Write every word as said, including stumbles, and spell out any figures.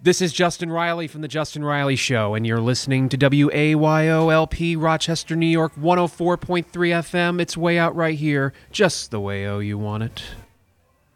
This is Justin Riley from The Justin Riley Show, and you're listening to W A Y O L P, Rochester, New York, one oh four point three F M. It's way out right here, just the way oh you want it.